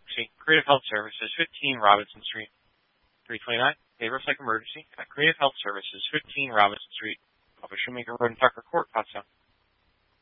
Creative Health Services, 15 Robinson Street. 329, a Riverside Emergency at Creative Health Services, 15 Robinson Street, off of Shoemaker Road in Tucker Court, Pottstown.